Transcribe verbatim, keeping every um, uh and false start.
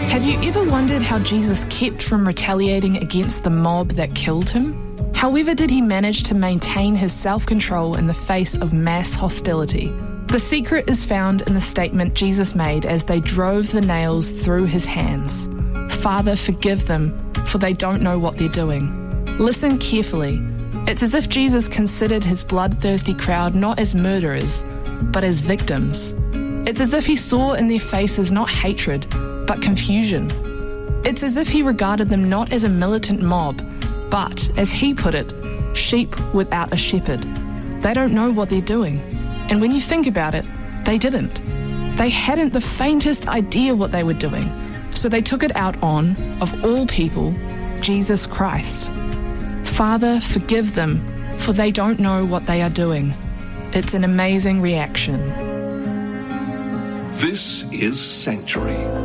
Have you ever wondered how Jesus kept from retaliating against the mob that killed him? However did he manage to maintain his self-control in the face of mass hostility? The secret is found in the statement Jesus made as they drove the nails through his hands. Father, forgive them, for they don't know what they're doing. Listen carefully. It's as if Jesus considered his bloodthirsty crowd not as murderers, but as victims. It's as if he saw in their faces not hatred, but confusion. It's as if he regarded them not as a militant mob, but, as he put it, sheep without a shepherd. They don't know what they're doing. And when you think about it, they didn't. They hadn't the faintest idea what they were doing. So they took it out on, of all people, Jesus Christ. Father, forgive them, for they don't know what they are doing. It's an amazing reaction. This is Sanctuary.